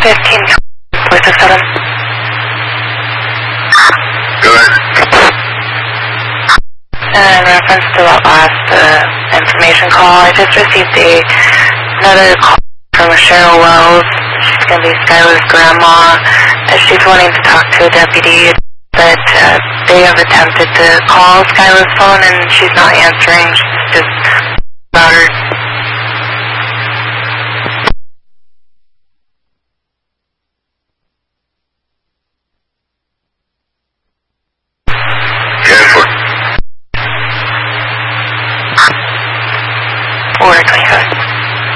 15-467. Go ahead. In reference to that last information call, I just received another call from Cheryl Wells. She's going to be Skylar's grandma. She's wanting to talk to a deputy, but they have attempted to call Skylar's phone and she's not answering. She's just about her